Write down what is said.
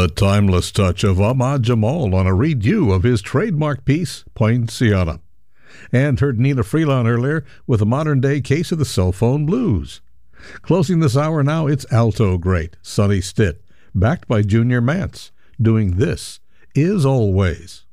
The timeless touch of Ahmad Jamal on a redo of his trademark piece, Poinciana. And heard Nina Freelon earlier with a modern-day case of the cell phone blues. Closing this hour now, it's alto great Sonny Stitt, backed by Junior Mance, doing This Is Always.